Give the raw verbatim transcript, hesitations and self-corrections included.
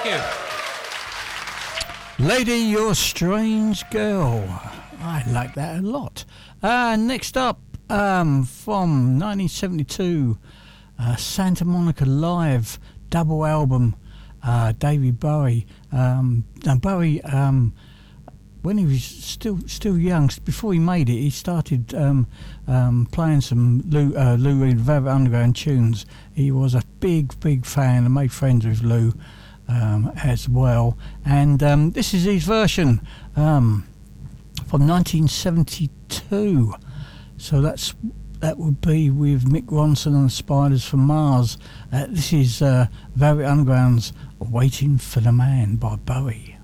you. Lady, You're a Strange Girl. I like that a lot. Uh, next up, um, from nineteen seventy-two, uh, Santa Monica Live double album, uh, David Bowie. Um, now Bowie, um, when he was still still young, before he made it, he started um, um, playing some Lou, uh, Lou Reed Velvet Underground tunes. He was a big, big fan and made friends with Lou um, as well. And um, this is his version um, from nineteen seventy-two. So that's that would be with Mick Ronson and the Spiders from Mars. Uh, this is uh, Velvet Underground's Waiting for the Man by Bowie.